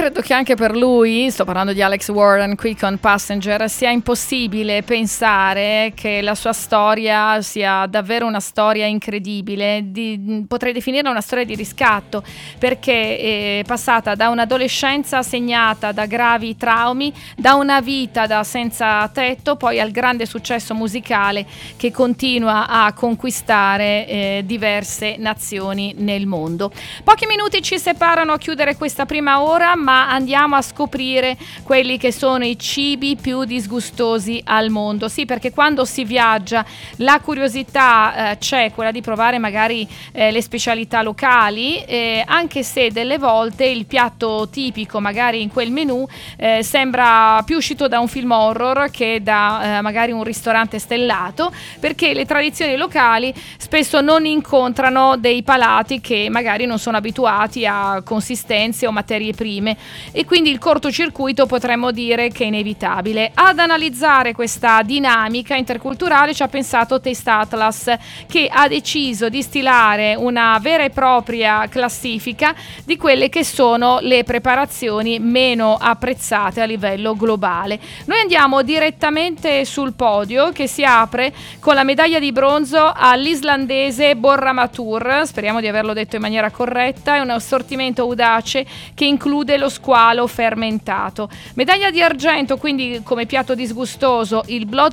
credo che anche per lui, sto parlando di Alex Warren qui con Passenger, sia impossibile pensare che la sua storia sia davvero una storia incredibile. Potrei definirla una storia di riscatto, perché è passata da un'adolescenza segnata da gravi traumi, da una vita da senza tetto, poi al grande successo musicale che continua a conquistare diverse nazioni nel mondo. Pochi minuti ci separano a chiudere questa prima ora, ma andiamo a scoprire quelli che sono i cibi più disgustosi al mondo. Sì, perché quando si viaggia la curiosità c'è, quella di provare magari le specialità locali, anche se delle volte il piatto tipico magari in quel menù sembra più uscito da un film horror che da magari un ristorante stellato, perché le tradizioni locali spesso non incontrano dei palati che magari non sono abituati a consistenze o materie prime, e quindi il cortocircuito potremmo dire che è inevitabile. Ad analizzare questa dinamica interculturale ci ha pensato Taste Atlas, che ha deciso di stilare una vera e propria classifica di quelle che sono le preparazioni meno apprezzate a livello globale. Noi andiamo direttamente sul podio, che si apre con la medaglia di bronzo all'islandese Borramatur, speriamo di averlo detto in maniera corretta. È un assortimento audace che include lo squalo fermentato. Medaglia di argento quindi come piatto disgustoso il Blood